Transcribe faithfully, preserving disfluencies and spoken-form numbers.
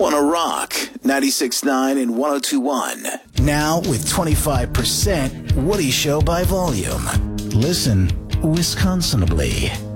Wanna Rock, ninety-six point nine and one oh two point one. Now with twenty-five percent Woody Show by volume. Listen Wisconsinably.